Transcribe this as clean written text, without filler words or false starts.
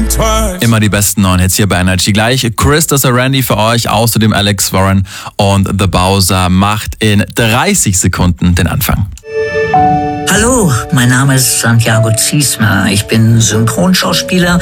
Immer die besten neuen Hits hier bei Energy. Gleich Chris Randy für euch, außerdem Alex Warren und The Bowser macht in 30 Sekunden den Anfang. Hallo, mein Name ist Santiago Ziesmer. Ich bin Synchronschauspieler